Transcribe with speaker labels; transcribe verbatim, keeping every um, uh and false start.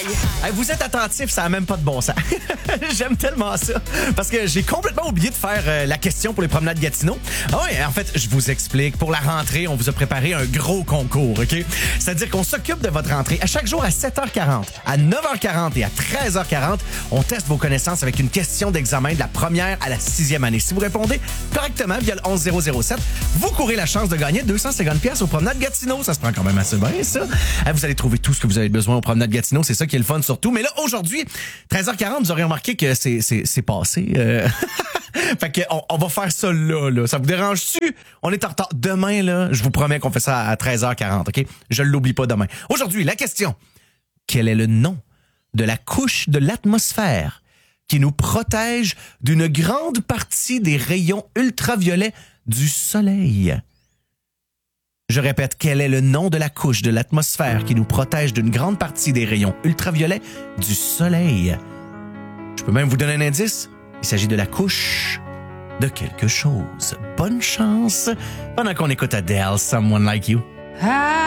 Speaker 1: Hey, vous êtes attentifs, ça n'a même pas de bon sens. J'aime tellement ça. Parce que j'ai complètement oublié de faire euh, la question pour les promenades Gatineau. Ah oui, en fait, je vous explique. Pour la rentrée, on vous a préparé un gros concours, OK? C'est-à-dire qu'on s'occupe de votre rentrée. À chaque jour, à sept heures quarante, à neuf heures quarante et à treize heures quarante, on teste vos connaissances avec une question d'examen de la première à la sixième année. Si vous répondez correctement via le onze zéro zéro sept, vous courez la chance de gagner deux cent cinquante pièces aux promenades Gatineau. Ça se prend quand même assez bien, ça. Vous allez trouver tout ce que vous avez besoin aux promenades Gatineau. C'est ça qui est le fun surtout. Mais là, aujourd'hui, treize heures quarante, vous aurez remarqué que c'est, c'est, c'est passé. Euh... fait que on, on va faire ça là, là. Ça vous dérange-tu? On est en retard. Demain, là, je vous promets qu'on fait ça à treize heures quarante, OK? Je l'oublie pas demain. Aujourd'hui, la question. Quel est le nom de la couche de l'atmosphère qui nous protège d'une grande partie des rayons ultraviolets du soleil? Je répète, quel est le nom de la couche de l'atmosphère qui nous protège d'une grande partie des rayons ultraviolets du soleil? Je peux même vous donner un indice. Il s'agit de la couche de quelque chose. Bonne chance pendant qu'on écoute Adele, Someone Like You.